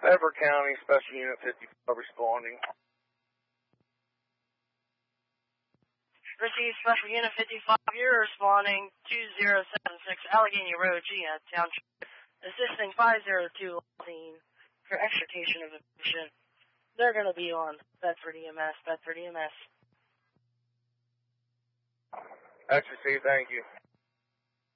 Everett County, Special Unit 55 responding. Receive Special Unit 55, you're responding 2076 Allegheny Road, Gia Township, assisting 502 scene for extrication of the patient. They're going to be on Bedford EMS, Bedford EMS. Ecstasy, thank you.